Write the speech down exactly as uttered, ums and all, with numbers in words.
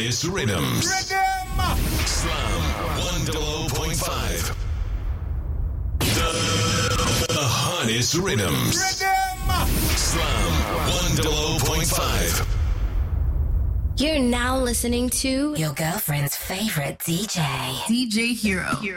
hottest rhythms. Slam one oh point five. The, the hottest rhythms. Slam one oh point five. You're now listening to your girlfriend's favorite D J, D J Hero. Hero.